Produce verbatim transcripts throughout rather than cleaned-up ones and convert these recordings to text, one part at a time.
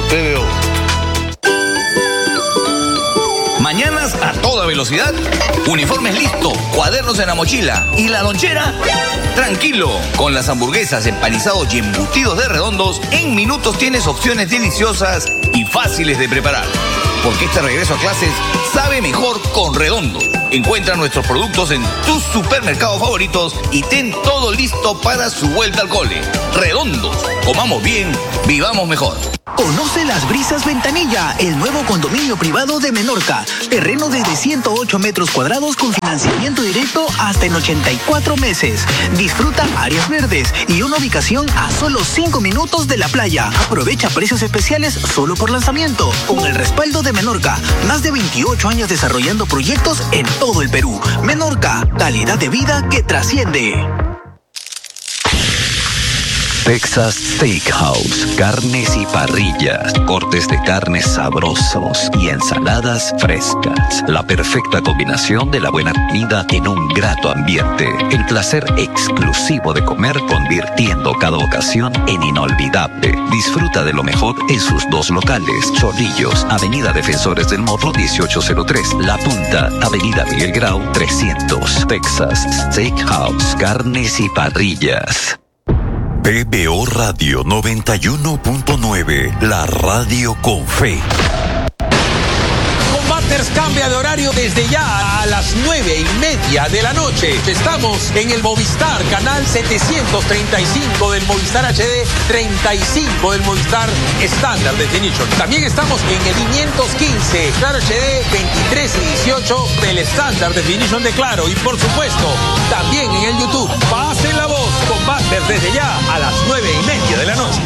P B O. Mañanas a toda velocidad, uniformes listos, cuadernos en la mochila y la lonchera. Tranquilo, con las hamburguesas, empanizados y embutidos de Redondos, en minutos tienes opciones deliciosas y fáciles de preparar. Porque este regreso a clases sabe mejor con Redondos. Encuentra nuestros productos en tus supermercados favoritos y ten todo listo para su vuelta al cole. Redondos, comamos bien, vivamos mejor. Conoce Las Brisas Ventanilla, el nuevo condominio privado de Menorca. Terreno desde ciento ocho metros cuadrados con financiamiento directo hasta en ochenta y cuatro meses. Disfruta áreas verdes y una ubicación a solo cinco minutos de la playa. Aprovecha precios especiales solo por lanzamiento. Con el respaldo de Menorca, más de veintiocho años desarrollando proyectos en todo el Perú. Menorca, calidad de vida que trasciende. Texas Steakhouse, carnes y parrillas, cortes de carnes sabrosos y ensaladas frescas. La perfecta combinación de la buena comida en un grato ambiente. El placer exclusivo de comer convirtiendo cada ocasión en inolvidable. Disfruta de lo mejor en sus dos locales. Chorrillos, Avenida Defensores del Morro dieciocho cero tres. La Punta, Avenida Miguel Grau trescientos. Texas Steakhouse, carnes y parrillas. P B O Radio noventa y uno punto nueve, la radio con fe. Combaters cambia de horario desde ya a las nueve y media de la noche. Estamos en el Movistar, canal setecientos treinta y cinco del Movistar H D, treinta y cinco del Movistar Standard Definition. También estamos en el quinientos quince, Claro H D, veintitrés y dieciocho del Standard Definition de Claro. Y por supuesto, también en el YouTube. Pasen la voz, Combaters desde ya a las nueve y media de la noche.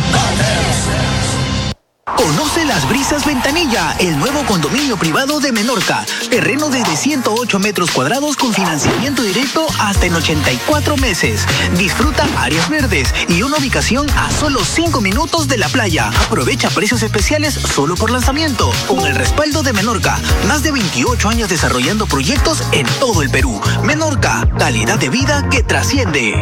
Conoce Las Brisas Ventanilla, el nuevo condominio privado de Menorca. Terreno desde ciento ocho metros cuadrados con financiamiento directo hasta en ochenta y cuatro meses. Disfruta áreas verdes y una ubicación a solo cinco minutos de la playa. Aprovecha precios especiales solo por lanzamiento. Con el respaldo de Menorca, más de veintiocho años desarrollando proyectos en todo el Perú. Menorca, calidad de vida que trasciende.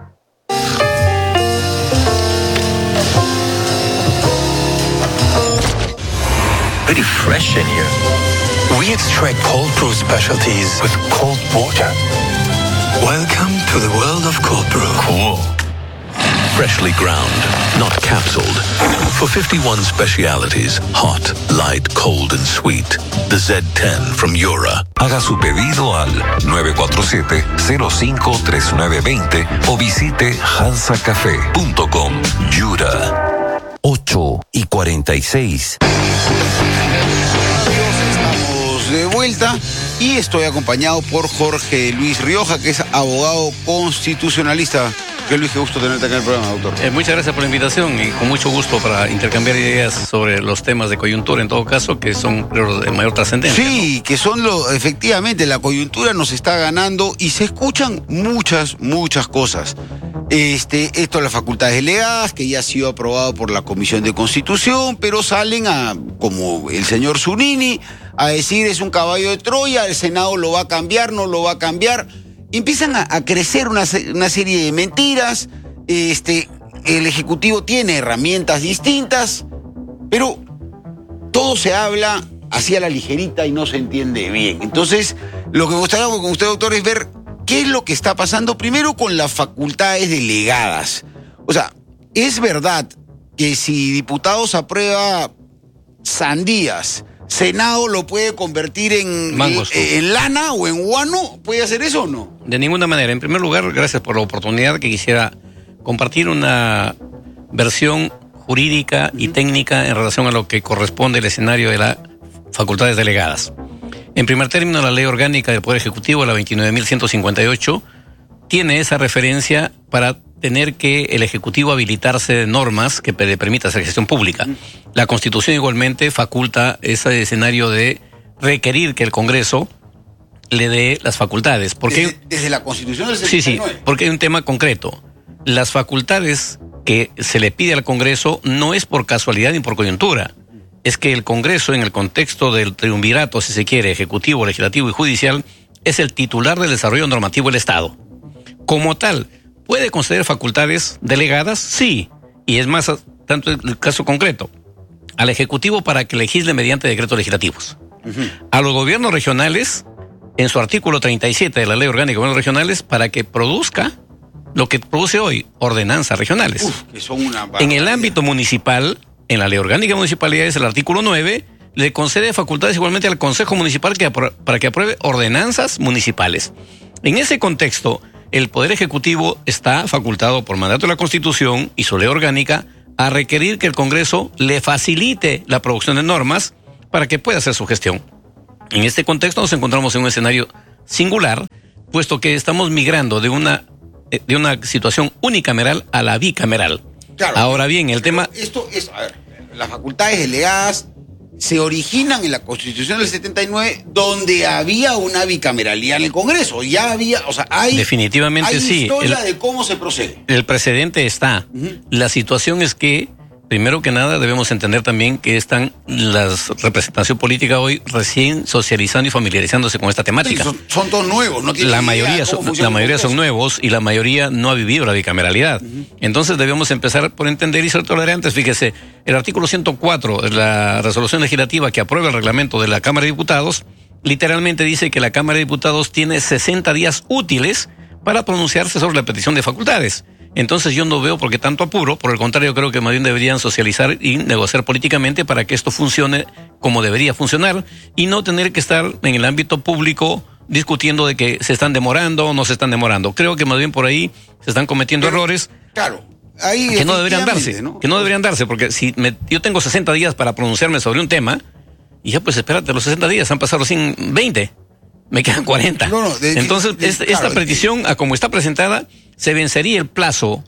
Very fresh in here. We extract cold brew specialties with cold water. Welcome to the world of cold brew. Cool. Freshly ground, not capsuled. For fifty-one specialities, hot, light, cold and sweet. The Z ten from Yura. Haga su pedido al nueve cuatro siete, cero cinco tres nueve dos cero o visite hansa café punto com. Yura. ocho y cuarenta y seis. Estamos de vuelta y estoy acompañado por Jorge Luis Rioja, que es abogado constitucionalista. Jorge Luis, qué gusto tenerte acá en el programa, doctor. Eh, muchas gracias por la invitación y con mucho gusto para intercambiar ideas sobre los temas de coyuntura, en todo caso, que son de mayor trascendencia. Sí, ¿no? Que son lo, efectivamente, la coyuntura nos está ganando y se escuchan muchas, muchas cosas. Este, esto de las facultades delegadas, que ya ha sido aprobado por la Comisión de Constitución, pero salen a, como el señor Zunini, a decir es un caballo de Troya, el Senado lo va a cambiar, no lo va a cambiar. Y empiezan a, a crecer una, una serie de mentiras. Este, el Ejecutivo tiene herramientas distintas, pero todo se habla así a la ligerita y no se entiende bien. Entonces, lo que me gustaría con usted, doctor, es ver qué es lo que está pasando primero con las facultades delegadas. O sea, es verdad que si diputados aprueba sandías, Senado lo puede convertir en, Mangos, en, en lana o en guano. ¿Puede hacer eso o no? De ninguna manera. En primer lugar, gracias por la oportunidad, que quisiera compartir una versión jurídica y técnica en relación a lo que corresponde al escenario de las facultades delegadas. En primer término, la Ley Orgánica del Poder Ejecutivo, la veintinueve mil ciento cincuenta y ocho, tiene esa referencia para tener que el Ejecutivo habilitarse de normas que le permita hacer gestión pública. La Constitución igualmente faculta ese escenario de requerir que el Congreso le dé las facultades. Porque, desde, desde la Constitución del setenta y nueve. Sí, sí, porque hay un tema concreto. Las facultades que se le pide al Congreso no es por casualidad ni por coyuntura. Es que el Congreso, en el contexto del triunvirato, si se quiere, ejecutivo, legislativo y judicial, es el titular del desarrollo normativo del Estado. Como tal, ¿puede conceder facultades delegadas? Sí. Y es más, tanto el caso concreto. al Ejecutivo para que legisle mediante decretos legislativos. Uh-huh. A los gobiernos regionales, en su artículo treinta y siete de la Ley Orgánica de Gobiernos Regionales, para que produzca lo que produce hoy, ordenanzas regionales. Uf, que son una en el ámbito municipal, en la Ley Orgánica de Municipalidades, el artículo nueve, le concede facultades igualmente al Consejo Municipal que apro- para que apruebe ordenanzas municipales. En ese contexto, el Poder Ejecutivo está facultado por mandato de la Constitución y su ley orgánica a requerir que el Congreso le facilite la producción de normas para que pueda hacer su gestión. En este contexto nos encontramos en un escenario singular, puesto que estamos migrando de una, de una situación unicameral a la bicameral. Claro, ahora bien, el tema... Esto es, a ver, las facultades delegadas se originan en la Constitución del setenta y nueve, donde había una bicameralidad en el Congreso. Ya había, o sea, hay... Definitivamente hay sí. historia el, de cómo se procede. El precedente está. Uh-huh. La situación es que, primero que nada, debemos entender también que están las representación política hoy recién socializando y familiarizándose con esta temática. Sí, son, son todos nuevos, no tienen la idea mayoría son, La mayoría son nuevos y la mayoría no ha vivido la bicameralidad. Uh-huh. Entonces debemos empezar por entender y ser tolerantes. Fíjese, el artículo ciento cuatro de la resolución legislativa que aprueba el reglamento de la Cámara de Diputados, literalmente dice que la Cámara de Diputados tiene sesenta días útiles para pronunciarse sobre la petición de facultades. Entonces yo no veo por qué tanto apuro, por el contrario creo que más bien deberían socializar y negociar políticamente para que esto funcione como debería funcionar y no tener que estar en el ámbito público discutiendo de que se están demorando o no se están demorando. Creo que más bien por ahí se están cometiendo Pero, errores. Claro. Ahí que no deberían darse, ¿no? que no deberían darse, porque si me, yo tengo sesenta días para pronunciarme sobre un tema, y ya pues espérate, los sesenta días han pasado sin veinte, me quedan cuarenta. No, no, de, Entonces, de, de, esta, claro, esta petición, de, a como está presentada, se vencería el plazo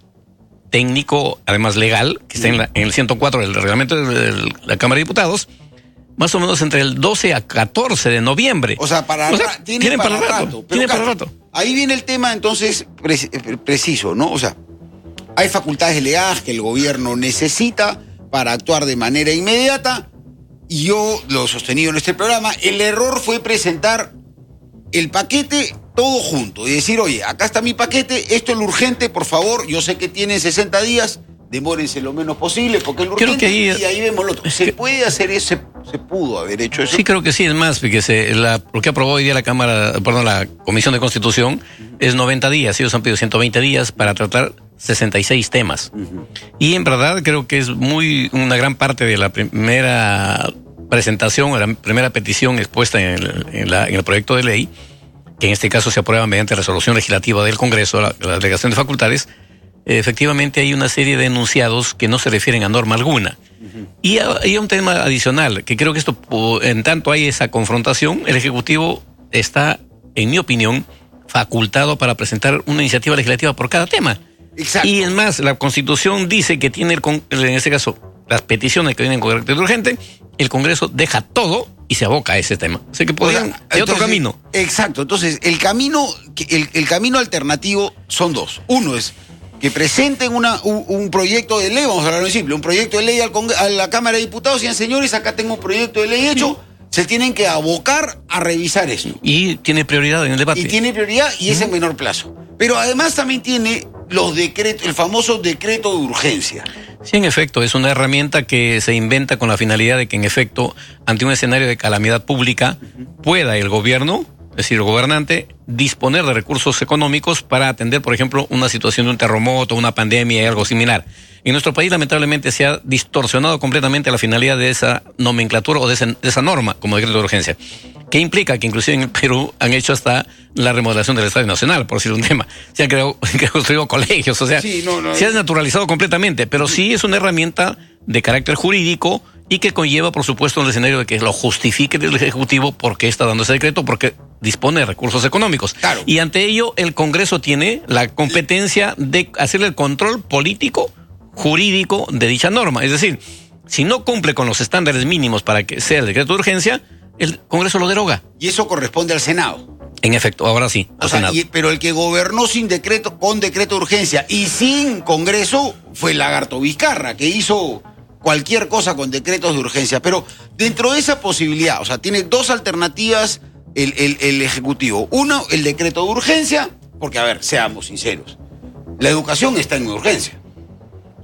técnico, además legal, que está en, la, en el ciento cuatro del reglamento de la Cámara de Diputados, más o menos entre el doce a catorce de noviembre. O sea, para, o sea, ra- tiene para, para rato. rato tiene claro, para rato. Ahí viene el tema, entonces, pre- preciso, ¿no? O sea, hay facultades delegadas que el gobierno necesita para actuar de manera inmediata. Y yo lo he sostenido en este programa. El error fue presentar el paquete todo junto y decir, oye, acá está mi paquete, esto es lo urgente, por favor, yo sé que tienen sesenta días, demórense lo menos posible, porque es lo urgente, ahí, y ahí vemos lo otro. ¿Se que, puede hacer eso? ¿Se, ¿Se pudo haber hecho eso? Sí, creo que sí, es más, fíjese, la, lo que aprobó hoy día la Cámara, perdón, la Comisión de Constitución, uh-huh. es noventa días, ellos han pedido ciento veinte días para tratar sesenta y seis temas. Uh-huh. Y en verdad creo que es muy una gran parte de la primera presentación, la primera petición expuesta en el, en la, en el proyecto de ley, que en este caso se aprueba mediante resolución legislativa del Congreso, la, la delegación de facultades, eh, efectivamente hay una serie de enunciados que no se refieren a norma alguna. Uh-huh. Y hay un tema adicional, que creo que esto, en tanto hay esa confrontación, el Ejecutivo está, en mi opinión, facultado para presentar una iniciativa legislativa por cada tema. Exacto. Y es más, la Constitución dice que tiene, el, en este caso, las peticiones que vienen con carácter urgente, el Congreso deja todo y se aboca a ese tema. Así que podrían, o sea, hay otro camino. Exacto, entonces el camino, el, el camino alternativo son dos. Uno es que presenten una, un, un proyecto de ley, vamos a hablar en simple, un proyecto de ley al Cong- a la Cámara de Diputados y digan, señores, acá tengo un proyecto de ley hecho, sí. Se tienen que abocar a revisar esto. Y tiene prioridad en el debate. Y tiene prioridad y es en menor plazo. Pero además también tiene los decretos, el famoso decreto de urgencia. Sí, en efecto, es una herramienta que se inventa con la finalidad de que, en efecto, ante un escenario de calamidad pública, uh-huh. pueda el gobierno, es decir, el gobernante, disponer de recursos económicos para atender, por ejemplo, una situación de un terremoto, una pandemia y algo similar. En nuestro país, lamentablemente, se ha distorsionado completamente la finalidad de esa nomenclatura o de esa, de esa norma como decreto de urgencia, que implica que inclusive en el Perú han hecho hasta la remodelación del Estadio Nacional, por decir un tema. Se han creado, han construido colegios, o sea, sí, no, no, se ha desnaturalizado completamente, pero sí es una herramienta de carácter jurídico y que conlleva, por supuesto, un escenario de que lo justifique el Ejecutivo porque está dando ese decreto, porque dispone de recursos económicos. Claro. Y ante ello, el Congreso tiene la competencia de hacerle el control político, jurídico de dicha norma. Es decir, si no cumple con los estándares mínimos para que sea el decreto de urgencia, el Congreso lo deroga. Y eso corresponde al Senado. En efecto, ahora sí, al o sea, Senado. Y, pero el que gobernó sin decreto, con decreto de urgencia y sin Congreso fue el Lagarto Vizcarra, que hizo cualquier cosa con decretos de urgencia. Pero dentro de esa posibilidad, o sea, tiene dos alternativas el, el, el Ejecutivo. Uno, el decreto de urgencia, porque, a ver, seamos sinceros, la educación está en urgencia.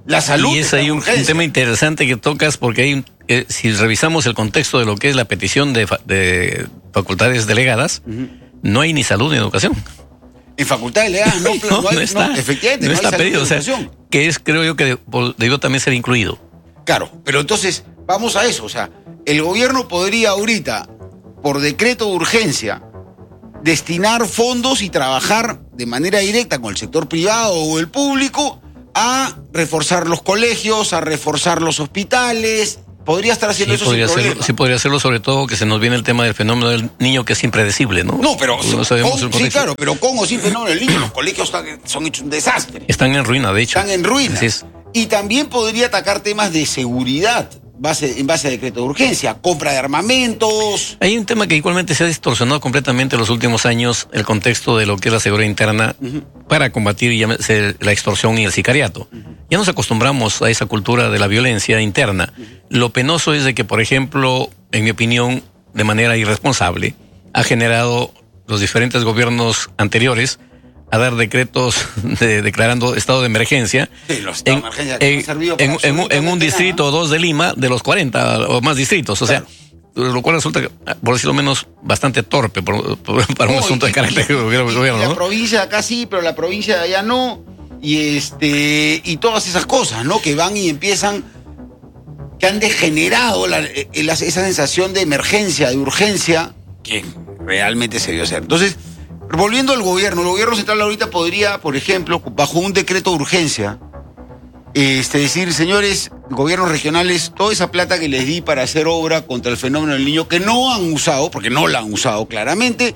La salud. Y es ahí un, un tema interesante que tocas, porque hay, eh, si revisamos el contexto de lo que es la petición de, fa de facultades delegadas, uh-huh. no hay ni salud ni educación. En facultades delegadas no, no, no, hay, no está. No, efectivamente, no, no está hay pedido, o sea, que es, creo yo, que debió también ser incluido. Claro, pero entonces, vamos a eso, o sea, el gobierno podría ahorita, por decreto de urgencia, destinar fondos y trabajar de manera directa con el sector privado o el público a reforzar los colegios, a reforzar los hospitales. Podría estar haciendo sí, eso sin hacerlo, problema. Sí, podría hacerlo, sobre todo que se nos viene el tema del fenómeno del niño, que es impredecible, ¿no? No, pero no sabemos con, sí, claro, pero con o sin fenómeno del niño, los colegios están, son hechos un desastre. Están en ruina, de hecho. Están en ruina. Así es. Y también podría atacar temas de seguridad, base, en base a decreto de urgencia, compra de armamentos. Hay un tema que igualmente se ha distorsionado completamente en los últimos años, el contexto de lo que es la seguridad interna, uh-huh. para combatir la extorsión y el sicariato. Uh-huh. Ya nos acostumbramos a esa cultura de la violencia interna. Uh-huh. Lo penoso es de que, por ejemplo, en mi opinión, de manera irresponsable, ha generado los diferentes gobiernos anteriores a dar decretos de, declarando estado de emergencia, sí, los estados de emergencia en, en, en, en, un, en un distrito o dos de Lima, de los cuarenta o más distritos. O claro. sea, lo cual resulta, por decirlo menos, bastante torpe por, por, para un oh, asunto y, de carácter de gobierno. Y, gobierno y la ¿no? provincia de acá sí, pero la provincia de allá no. Y este y todas esas cosas, ¿no? Que van y empiezan, que han degenerado la, la, esa sensación de emergencia, de urgencia, que realmente se debió hacer. Entonces, volviendo al gobierno, el gobierno central ahorita podría, por ejemplo, bajo un decreto de urgencia, este, decir, señores, gobiernos regionales, toda esa plata que les di para hacer obra contra el fenómeno del niño, que no han usado, porque no la han usado claramente,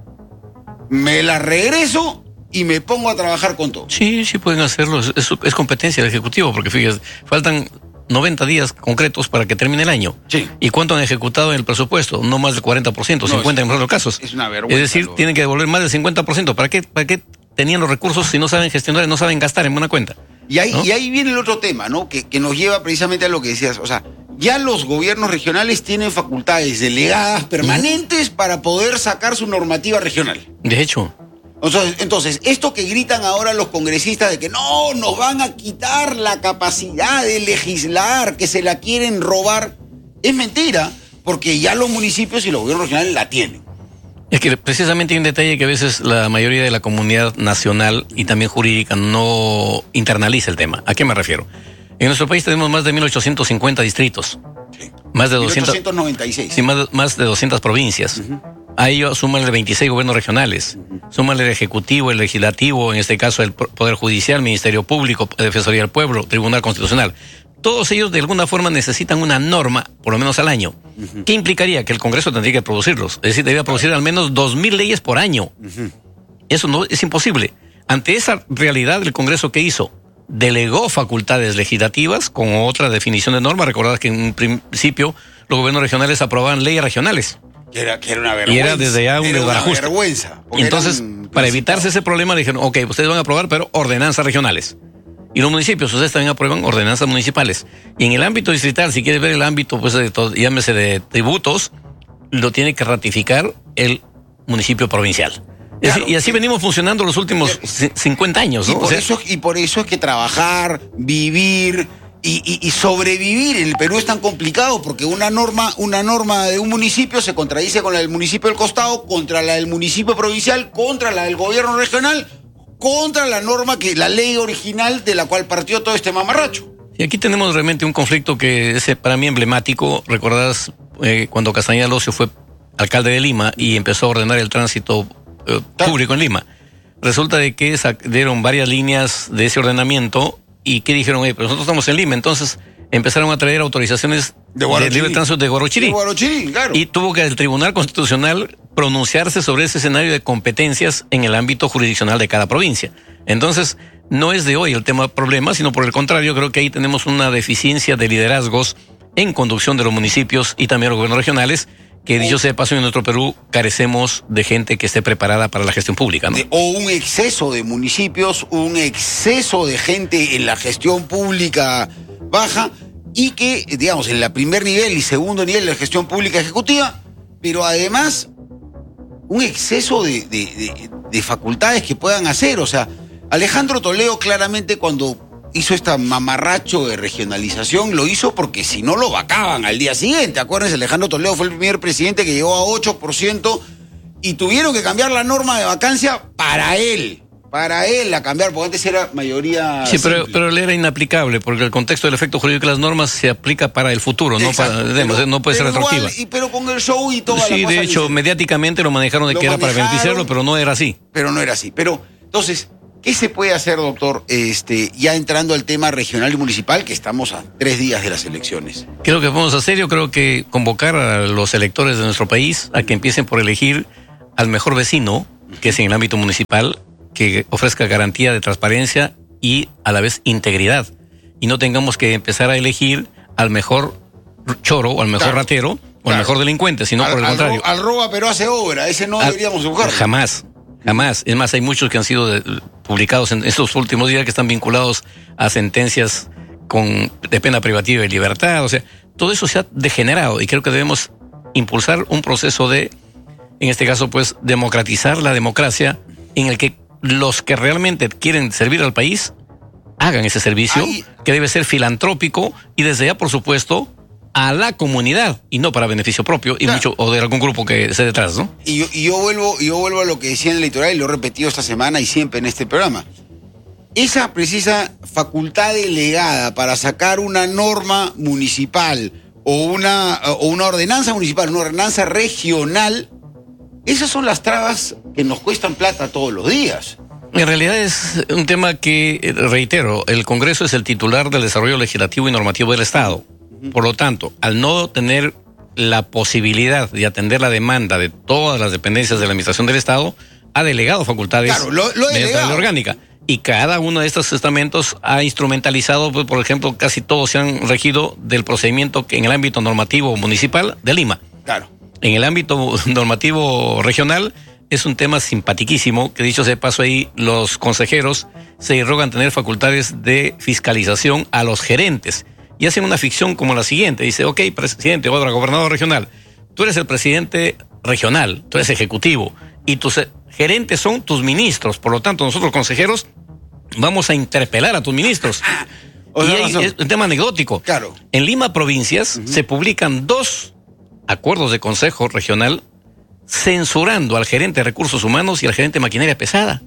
me la regreso y me pongo a trabajar con todo. Sí, sí pueden hacerlo, es, es competencia del Ejecutivo, porque fíjate, faltan noventa días concretos para que termine el año. Sí. ¿Y cuánto han ejecutado en el presupuesto? No más del cuarenta por ciento, no, cincuenta por ciento es, en los casos. Es una vergüenza. Es decir, lo... tienen que devolver más del cincuenta por ciento. ¿Para qué, para qué tenían los recursos si no saben gestionar, no saben gastar en buena cuenta? Y ahí, ¿no? y ahí viene el otro tema, ¿no? Que, que nos lleva precisamente a lo que decías. O sea, ya los gobiernos regionales tienen facultades delegadas permanentes ¿Mm? para poder sacar su normativa regional. De hecho. Entonces, entonces, esto que gritan ahora los congresistas de que no, nos van a quitar la capacidad de legislar, que se la quieren robar, es mentira, porque ya los municipios y los gobiernos regionales la tienen. Es que precisamente hay un detalle que a veces la mayoría de la comunidad nacional y también jurídica no internaliza el tema. ¿A qué me refiero? En nuestro país tenemos más de mil ochocientos cincuenta distritos. Sí. Más de doscientos, mil ochocientos noventa y seis. Sí, más, más de doscientas provincias. Uh-huh. A ello súmale veintiséis gobiernos regionales, uh-huh. súmale el Ejecutivo, el Legislativo, en este caso el Poder Judicial, Ministerio Público, Defensoría del Pueblo, Tribunal Constitucional. Todos ellos de alguna forma necesitan una norma, por lo menos al año. Uh-huh. ¿Qué implicaría? Que el Congreso tendría que producirlos. Es decir, debería producir al menos dos mil leyes por año. Uh-huh. Eso no es imposible. Ante esa realidad, el Congreso, ¿qué hizo? Delegó facultades legislativas con otra definición de norma. Recordad que en un principio los gobiernos regionales aprobaban leyes regionales. Que era, que era una vergüenza. Y era desde ya un desbarajuste. vergüenza. Y entonces, para evitarse ese problema, dijeron, ok, ustedes van a aprobar, pero ordenanzas regionales. Y los municipios, ustedes también aprueban ordenanzas municipales. Y en el ámbito distrital, si quieres ver el ámbito, pues de todo, llámese de tributos, lo tiene que ratificar el municipio provincial. Claro, decir, y así venimos funcionando los últimos cincuenta años, ¿no? Y por, o sea, eso, y por eso es que trabajar, vivir y, y, y sobrevivir en el Perú es tan complicado, porque una norma, una norma de un municipio se contradice con la del municipio del costado, contra la del municipio provincial, contra la del gobierno regional, contra la norma, que la ley original de la cual partió todo este mamarracho. Y aquí tenemos realmente un conflicto que es para mí emblemático. Recordás eh, cuando Castañeda Locio fue alcalde de Lima y empezó a ordenar el tránsito eh, claro. público en Lima. Resulta de que dieron varias líneas de ese ordenamiento y que dijeron, hey, pero nosotros estamos en Lima, entonces empezaron a traer autorizaciones de, de libre tránsito de Guarochirí. De Guarochirí, claro. Y tuvo que el Tribunal Constitucional pronunciarse sobre ese escenario de competencias en el ámbito jurisdiccional de cada provincia. Entonces, no es de hoy el tema problema, sino por el contrario, creo que ahí tenemos una deficiencia de liderazgos en conducción de los municipios y también los gobiernos regionales, que dicho sea de paso, en nuestro Perú carecemos de gente que esté preparada para la gestión pública, ¿no? De, o un exceso de municipios, un exceso de gente en la gestión pública baja, y que, digamos, en el primer nivel y segundo nivel de la gestión pública ejecutiva, pero además un exceso de, de, de, de facultades que puedan hacer. O sea, Alejandro Toledo claramente, cuando hizo esta mamarracho de regionalización, lo hizo porque si no lo vacaban al día siguiente. Acuérdense, Alejandro Toledo fue el primer presidente que llegó a ocho por ciento y tuvieron que cambiar la norma de vacancia para él. Para él a cambiar, porque antes era mayoría. Sí, pero, simple. pero él era inaplicable, porque el contexto del efecto jurídico de las normas se aplica para el futuro, no, para, pero, no puede ser pero retroactiva. Igual, y, pero con el show y toda Sí, la cosa. de hecho, dice, mediáticamente lo manejaron de lo que era para manejaron, beneficiarlo, pero no era así. Pero no era así. Pero, entonces, ¿qué se puede hacer, doctor? Este, ya entrando al tema regional y municipal, que estamos a tres días de las elecciones. ¿Qué es lo que podemos hacer? Yo creo que convocar a los electores de nuestro país a que empiecen por elegir al mejor vecino, que es en el ámbito municipal, que ofrezca garantía de transparencia y a la vez integridad. Y no tengamos que empezar a elegir al mejor choro o al mejor Claro, ratero o claro. al mejor delincuente, sino al, por el al contrario. ro- Al roba pero hace obra, ese no Al- deberíamos buscar. Jamás, jamás. Es más, hay muchos que han sido de- publicados en estos últimos días que están vinculados a sentencias con, de pena privativa de libertad. O sea, todo eso se ha degenerado y creo que debemos impulsar un proceso de, en este caso, pues, democratizar la democracia en el que los que realmente quieren servir al país hagan ese servicio, Ahí- que debe ser filantrópico y desde ya, por supuesto, a la comunidad y no para beneficio propio y Claro. mucho o de algún grupo que esté detrás, ¿no? Y yo, y yo vuelvo, y yo vuelvo a lo que decía en el litoral y lo he repetido esta semana y siempre en este programa. Esa precisa facultad delegada para sacar una norma municipal o una, o una ordenanza municipal, una ordenanza regional, esas son las trabas que nos cuestan plata todos los días. En realidad es un tema que, eh, reitero, el Congreso es el titular del desarrollo legislativo y normativo del Estado. Por lo tanto, al no tener la posibilidad de atender la demanda de todas las dependencias de la Administración del Estado, ha delegado facultades Claro, lo- lo ha mediante la delegado. ley orgánica. Y cada uno de estos estamentos ha instrumentalizado, pues, por ejemplo, casi todos se han regido del procedimiento que en el ámbito normativo municipal de Lima. Claro. En el ámbito normativo regional es un tema simpaticísimo, que dicho sea de paso ahí, los consejeros se rogan tener facultades de fiscalización a los gerentes y hacen una ficción como la siguiente. Dice, ok, presidente, o gobernador regional, tú eres el presidente regional, tú eres ejecutivo y tus gerentes son tus ministros, por lo tanto nosotros consejeros vamos a interpelar a tus ministros. O Y sea, hay- razón. es un tema anecdótico. Claro. En Lima Provincias se publican dos acuerdos de consejo regional censurando al gerente de recursos humanos y al gerente de maquinaria pesada.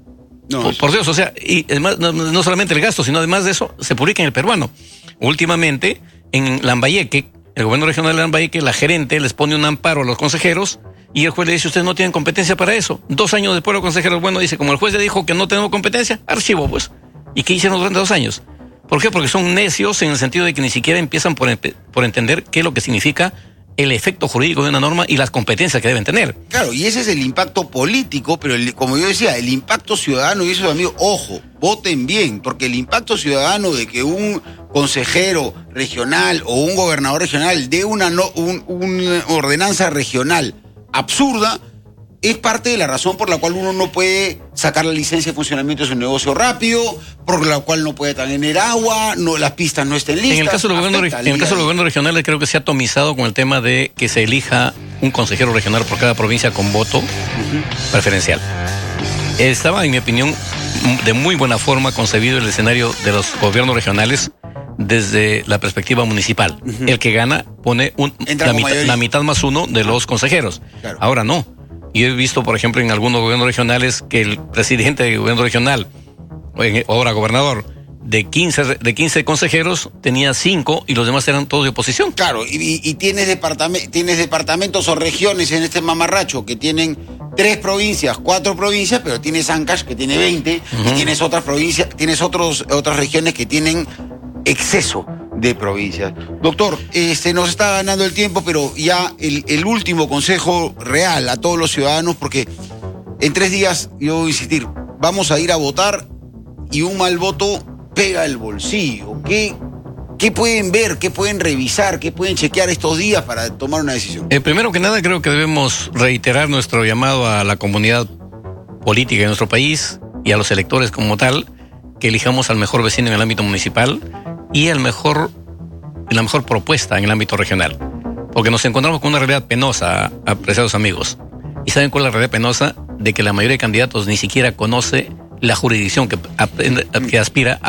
No, Por, por Dios, o sea, y además, no, no solamente el gasto, sino además de eso, se publica en el peruano. Últimamente, en Lambayeque, el gobierno regional de Lambayeque, la gerente les pone un amparo a los consejeros y el juez le dice, ustedes no tienen competencia para eso. Dos años después, los consejeros, bueno, dice, como el juez le dijo que no tenemos competencia, archivo, pues. ¿Y qué hicieron durante dos años? ¿Por qué? Porque son necios en el sentido de que ni siquiera empiezan por, empe- por entender qué es lo que significa el efecto jurídico de una norma y las competencias que deben tener. Claro, y ese es el impacto político, pero el- como yo decía, el impacto ciudadano, y eso, amigos, ojo, voten bien, porque el impacto ciudadano de que un consejero regional o un gobernador regional dé una, no, un- una ordenanza regional absurda, es parte de la razón por la cual uno no puede sacar la licencia de funcionamiento de su negocio rápido, por la cual no puede tener agua, no, las pistas no estén listas. En el caso de los gobiernos, afecta reg- al en el día caso de a los día. gobiernos regionales creo que se ha atomizado con el tema de que se elija un consejero regional por cada provincia con voto preferencial. Estaba, en mi opinión, de muy buena forma concebido el escenario de los gobiernos regionales desde la perspectiva municipal. El que gana pone un- Entra la, con mitad, mayoría. la mitad más uno de los consejeros. Claro. Ahora no. Yo he visto, por ejemplo, en algunos gobiernos regionales que el presidente del gobierno regional, o en- ahora gobernador, de quince, re- de quince consejeros, tenía cinco y los demás eran todos de oposición. Claro, y, y- y tienes, departame- tienes departamentos o regiones en este mamarracho que tienen tres provincias, cuatro provincias, pero tienes Ancash que tiene veinte, y tienes otras provincias, tienes otros, otras regiones que tienen exceso de provincias. Doctor, este, nos está ganando el tiempo, pero ya el, el último consejo real a todos los ciudadanos, porque en tres días, yo voy a insistir, vamos a ir a votar y un mal voto pega el bolsillo. ¿Qué, qué pueden ver, qué pueden revisar, qué pueden chequear estos días para tomar una decisión? Eh, primero que nada, creo que debemos reiterar nuestro llamado a la comunidad política de nuestro país y a los electores como tal, que elijamos al mejor vecino en el ámbito municipal y al mejor, la mejor propuesta en el ámbito regional. Porque nos encontramos con una realidad penosa, apreciados amigos. ¿Y saben cuál es la realidad penosa? De que la mayoría de candidatos ni siquiera conoce la jurisdicción que, ap- que aspira a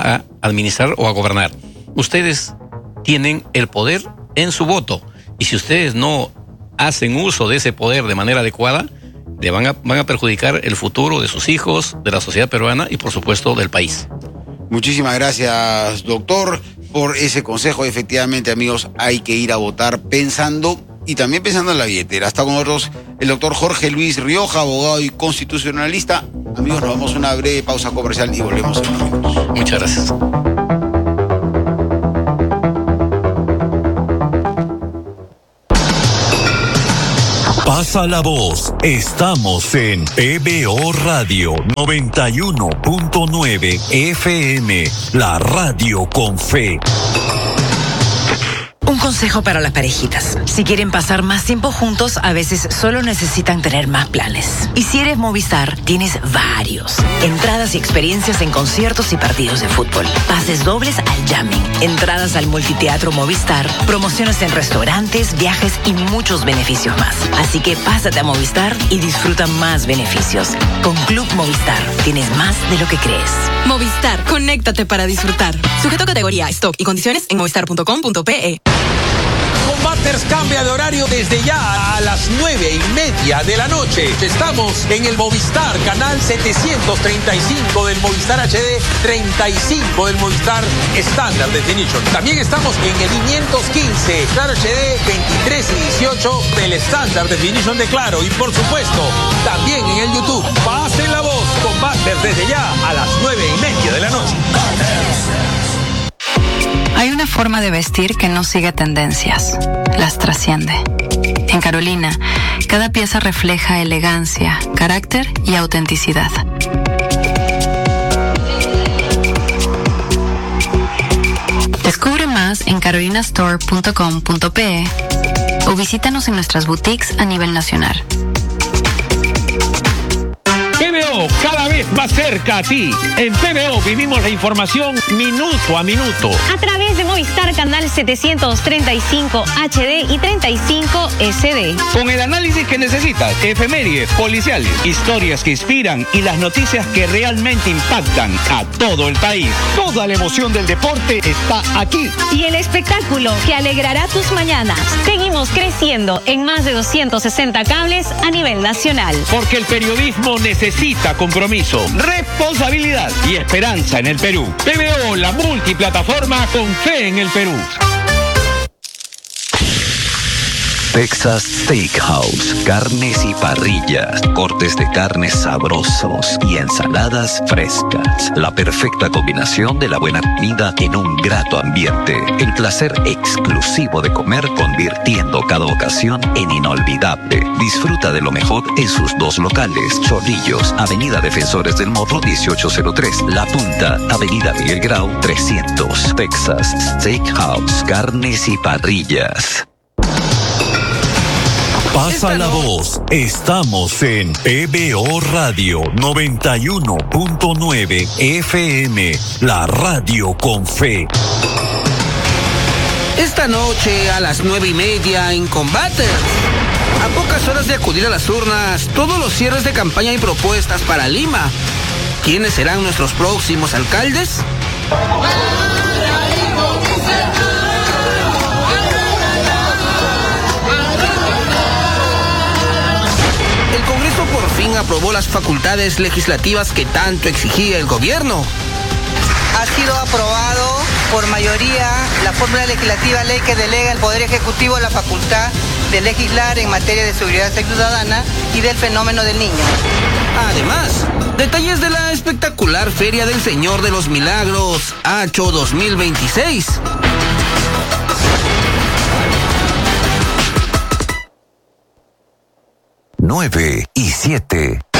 administrar o a gobernar. Ustedes tienen el poder en su voto. Y si ustedes no hacen uso de ese poder de manera adecuada, le van a, van a perjudicar el futuro de sus hijos, de la sociedad peruana y por supuesto del país. Muchísimas gracias, doctor, por ese consejo. Efectivamente, amigos, hay que ir a votar pensando y también pensando en la billetera. Está con nosotros el doctor Jorge Luis Rioja, abogado y constitucionalista. Amigos, nos vamos a una breve pausa comercial y volvemos en unos minutos. Muchas gracias. Pasa la voz. Estamos en P B O Radio noventa y uno punto nueve F M, la radio con fe. Un consejo para las parejitas. Si quieren pasar más tiempo juntos, a veces solo necesitan tener más planes. Y si eres Movistar, tienes varios. Entradas y experiencias en conciertos y partidos de fútbol. Pases dobles al jamming. Entradas al multiteatro Movistar. Promociones en restaurantes, viajes y muchos beneficios más. Así que pásate a Movistar y disfruta más beneficios. Con Club Movistar, tienes más de lo que crees. Movistar, conéctate para disfrutar. Sujeto a categoría, stock y condiciones en movistar punto com punto pe. Combaters cambia de horario desde ya a las nueve y media de la noche. Estamos en el Movistar, canal setecientos treinta y cinco del Movistar H D, treinta y cinco del Movistar Standard Definition. También estamos en el quinientos quince, Claro H D, veintitrés y dieciocho del Standard Definition de Claro. Y por supuesto, también en el YouTube. Pasen la voz, Combaters desde ya a las nueve y media de la noche. Hay una forma de vestir que no sigue tendencias, las trasciende. En Carolina, cada pieza refleja elegancia, carácter y autenticidad. Descubre más en carolina store punto com punto pe o visítanos en nuestras boutiques a nivel nacional. P B O, cada vez más cerca a ti. En P B O vivimos la información minuto a minuto. A través de Movistar Canal setecientos treinta y cinco H D y treinta y cinco S D. Con el análisis que necesitas, efemérides, policiales, historias que inspiran y las noticias que realmente impactan a todo el país. Toda la emoción del deporte está aquí. Y el espectáculo que alegrará tus mañanas. Seguimos creciendo en más de doscientos sesenta cables a nivel nacional. Porque el periodismo necesita compromiso, responsabilidad y esperanza en el Perú. P B O, la multiplataforma con fe en el Perú. Texas Steakhouse, carnes y parrillas, cortes de carnes sabrosos y ensaladas frescas. La perfecta combinación de la buena comida en un grato ambiente. El placer exclusivo de comer convirtiendo cada ocasión en inolvidable. Disfruta de lo mejor en sus dos locales. Chorrillos, Avenida Defensores del Morro dieciocho cero tres. La Punta, Avenida Miguel Grau trescientos. Texas Steakhouse, carnes y parrillas. Pasa la voz. Estamos en P B O Radio noventa y uno punto nueve F M, la radio con fe. Esta noche a las nueve y media en Combaters. A pocas horas de acudir a las urnas, todos los cierres de campaña y propuestas para Lima. ¿Quiénes serán nuestros próximos alcaldes? Por fin aprobó las facultades legislativas que tanto exigía el gobierno. Ha sido aprobado por mayoría la fórmula legislativa ley que delega al Poder Ejecutivo la facultad de legislar en materia de seguridad ciudadana y del fenómeno del niño. Además, detalles de la espectacular Feria del Señor de los Milagros, Hacho dos mil veintiséis. nueve y siete.